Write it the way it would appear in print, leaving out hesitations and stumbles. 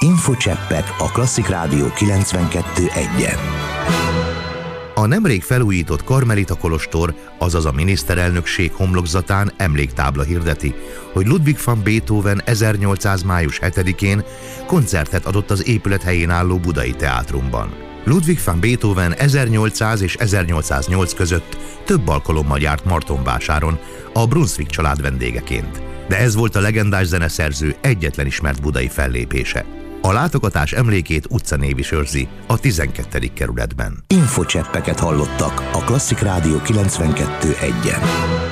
Infocseppek a Klasszik Rádió 92.1-en. A nemrég felújított Karmelita kolostor, azaz a miniszterelnökség homlokzatán emléktábla hirdeti, hogy Ludwig van Beethoven 1800. május 7-én koncertet adott az épület helyén álló Budai Teátrumban. Ludwig van Beethoven 1800 és 1808 között több alkalommal járt Martonvásáron a Brunswick család vendégeként, de ez volt a legendás zeneszerző egyetlen ismert budai fellépése. A látogatás emlékét utcanév is őrzi a 12. kerületben. Infocseppeket hallottak a Klasszik Rádió 92.1-en.